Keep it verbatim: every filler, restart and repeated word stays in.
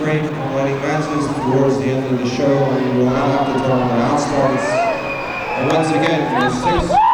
refrain from lighting matches towards the end of the show, and we will now have to turn when out starts. And once again, for the sixth